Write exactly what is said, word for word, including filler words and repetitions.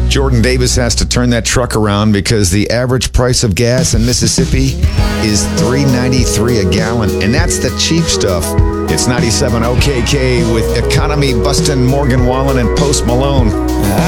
Jordan Davis has to turn that truck around because the average price of gas in Mississippi is three ninety-three a gallon, and that's the cheap stuff. It's ninety-seven O K K with economy bustin' Morgan Wallen and Post Malone.